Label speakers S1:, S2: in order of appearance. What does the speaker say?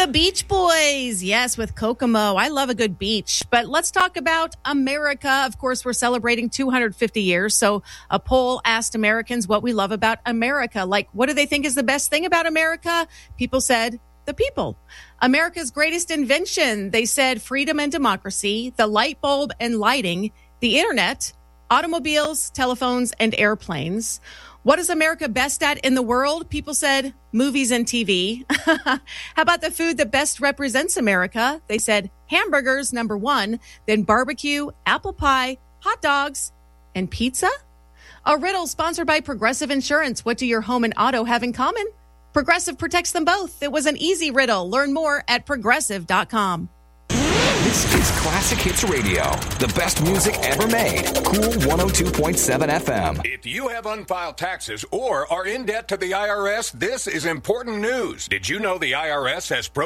S1: The Beach Boys, yes, with Kokomo. I love a good beach. But let's talk about America. Of course, we're celebrating 250 years. So a poll asked Americans what we love about America. Like, what do they think is the best thing about America? People said, the people. America's greatest invention. They said freedom and democracy, the light bulb and lighting, the internet, automobiles, telephones, and airplanes. What is America best at in the world? People said movies and TV. How about the food that best represents America? They said hamburgers, number one, then barbecue, apple pie, hot dogs, and pizza. A riddle sponsored by Progressive Insurance. What do your home and auto have in common? Progressive protects them both. It was an easy riddle. Learn more at Progressive.com.
S2: This is Classic Hits Radio, the best music ever made. Cool 102.7 FM.
S3: If you have unfiled taxes or are in debt to the IRS, this is important news. Did you know the IRS has